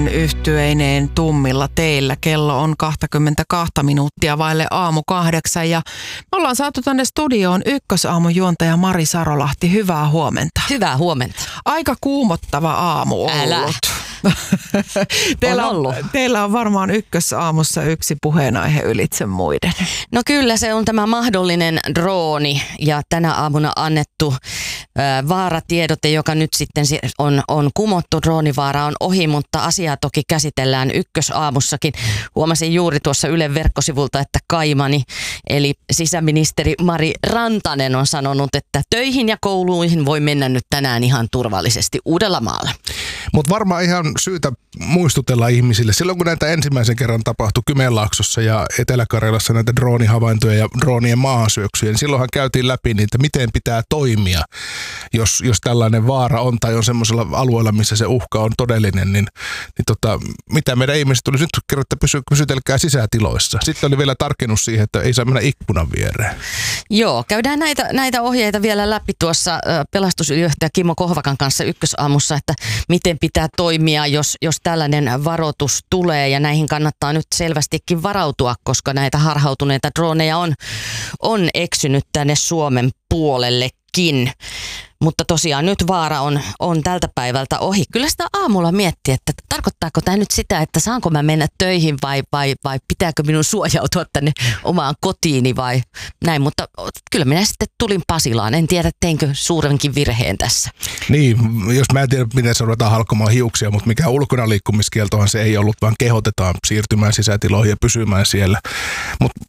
Yhtyeineen tummilla teillä. Kello on 22 minuuttia vaille 7:08 ja me ollaan saatu tänne studioon Ykkösaamun juontaja Mari Sarolahti. Hyvää huomenta. Hyvää huomenta. Aika kuumottava aamu ollut. Älä. Teillä on varmaan Ykkösaamussa yksi puheenaihe ylitse muiden. No kyllä, se on tämä mahdollinen drooni ja tänä aamuna annettu vaaratiedote, joka nyt sitten on kumottu. Droonivaara on ohi, mutta asiaa toki käsitellään Ykkösaamussakin. Huomasin juuri tuossa Ylen verkkosivulta, että kaimani eli sisäministeri Mari Rantanen on sanonut, että töihin ja kouluihin voi mennä nyt tänään ihan turvallisesti Uudellamaalla. Mutta varmaan ihan syytä muistutella ihmisille. Silloin kun näitä ensimmäisen kerran tapahtui Kymenlaaksossa ja Etelä-Karjalassa näitä droonihavaintoja ja droonien maahansyöksyjä, niin silloinhan käytiin läpi niitä, miten pitää toimia, jos tällainen vaara on tai on semmoisella alueella, missä se uhka on todellinen, niin mitä meidän ihmiset tuli nyt kerran, että pysytelkää sisätiloissa. Sitten oli vielä tarkennus siihen, että ei saa mennä ikkunan viereen. Joo, käydään näitä ohjeita vielä läpi tuossa pelastusylijohtaja Kimmo Kohvakan kanssa Ykkösaamussa, että miten pitää toimia, jos tällainen varoitus tulee, ja näihin kannattaa nyt selvästikin varautua, koska näitä harhautuneita droneja on eksynyt tänne Suomen puolellekin. Mutta tosiaan nyt vaara on tältä päivältä ohi. Kyllä sitä aamulla miettii, että tarkoittaako tämä nyt sitä, että saanko mä mennä töihin vai pitääkö minun suojautua tänne omaan kotiini vai näin. Mutta kyllä minä sitten tulin Pasilaan. En tiedä, teinkö suurenkin virheen tässä. Niin, jos mä en tiedä, miten se ruvetaan halkomaan hiuksia, mutta mikä ulkona liikkumiskieltohan se ei ollut, vaan kehotetaan siirtymään sisätiloihin ja pysymään siellä. Mutta